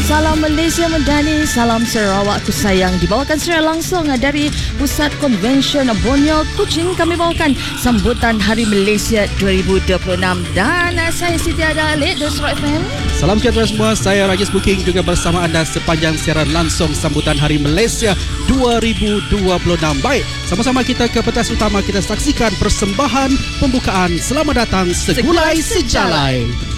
Salam Malaysia Madani, salam Sarawak ku sayang. Dibawakan secara langsung dari Pusat Konvensyen Borneo Kuching. Kami bawakan sambutan Hari Malaysia 2026. Dan saya Siti Ada Alik dari Surat FM. Salam sejahtera semua, saya Rajis Booking juga bersama anda sepanjang siaran langsung sambutan Hari Malaysia 2026. Baik, sama-sama kita ke pentas utama, kita saksikan persembahan pembukaan. Selamat datang Segulai Sejalai.